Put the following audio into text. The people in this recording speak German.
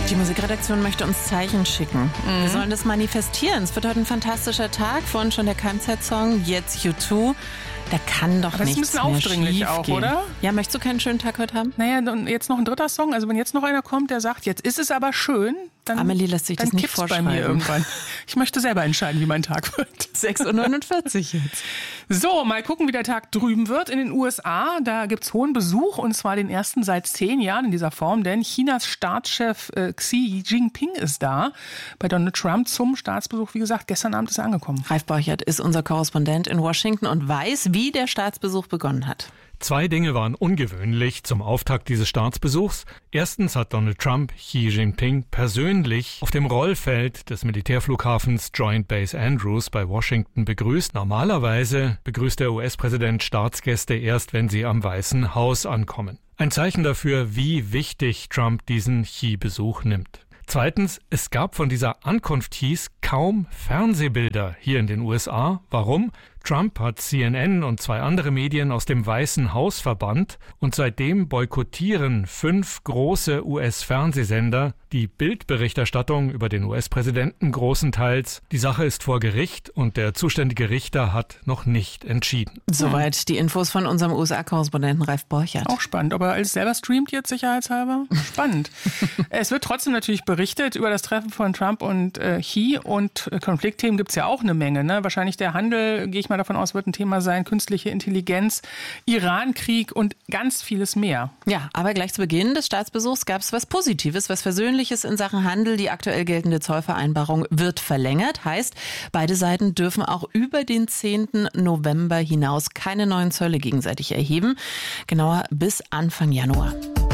Die Musikredaktion möchte uns Zeichen schicken. Wir sollen das manifestieren. Es wird heute ein fantastischer Tag. Vorhin schon der Keimzeit-Song, jetzt U2. Da kann doch nichts mehr Das ist ein bisschen aufdringlich auch, oder? Ja, möchtest du keinen schönen Tag heute haben? Naja, und jetzt noch ein dritter Song. Also wenn jetzt noch einer kommt, der sagt, jetzt ist es aber schön, dann, Amelie lässt sich das nicht vorschreiben. Bei mir irgendwann. Ich möchte selber entscheiden, wie mein Tag wird. 6:49 Uhr jetzt. So, mal gucken, wie der Tag drüben wird in den USA. Da gibt's hohen Besuch, und zwar den ersten seit 10 Jahren in dieser Form, denn Chinas Staatschef Xi Jinping ist da. Bei Donald Trump zum Staatsbesuch, wie gesagt, gestern Abend ist er angekommen. Ralf Borchert ist unser Korrespondent in Washington und weiß, wie der Staatsbesuch begonnen hat. 2 Dinge waren ungewöhnlich zum Auftakt dieses Staatsbesuchs. Erstens hat Donald Trump Xi Jinping persönlich auf dem Rollfeld des Militärflughafens Joint Base Andrews bei Washington begrüßt. Normalerweise begrüßt der US-Präsident Staatsgäste erst, wenn sie am Weißen Haus ankommen. Ein Zeichen dafür, wie wichtig Trump diesen Xi-Besuch nimmt. Zweitens, es gab von dieser Ankunft Xis kaum Fernsehbilder hier in den USA. Warum? Trump hat CNN und 2 andere Medien aus dem Weißen Haus verbannt und seitdem boykottieren 5 große US-Fernsehsender die Bildberichterstattung über den US-Präsidenten großenteils. Die Sache ist vor Gericht und der zuständige Richter hat noch nicht entschieden. Soweit die Infos von unserem USA-Korrespondenten Ralf Borchert. Auch spannend, ob er alles selber streamt jetzt sicherheitshalber. Spannend. Es wird trotzdem natürlich berichtet über das Treffen von Trump und Xi, und Konfliktthemen gibt's ja auch eine Menge. Ne? Wahrscheinlich der Handel, gehe ich mal davon aus, wird ein Thema sein, künstliche Intelligenz, Iran-Krieg und ganz vieles mehr. Ja, aber gleich zu Beginn des Staatsbesuchs gab es was Positives, was Versöhnliches in Sachen Handel. Die aktuell geltende Zollvereinbarung wird verlängert. Heißt, beide Seiten dürfen auch über den 10. November hinaus keine neuen Zölle gegenseitig erheben. Genauer bis Anfang Januar.